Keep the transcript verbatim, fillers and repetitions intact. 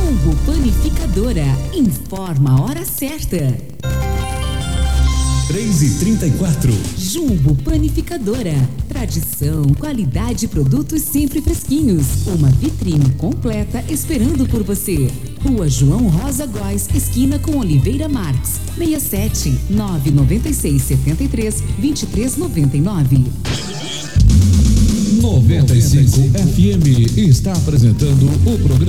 Jumbo Panificadora. Informa a hora certa. três e trinta e quatro. Jumbo Panificadora. Tradição, qualidade e produtos sempre fresquinhos. Uma vitrine completa esperando por você. Rua João Rosa Góes, esquina com Oliveira Marques. seis sete nove nove seis sete três dois três nove nove. noventa e cinco F M está apresentando o programa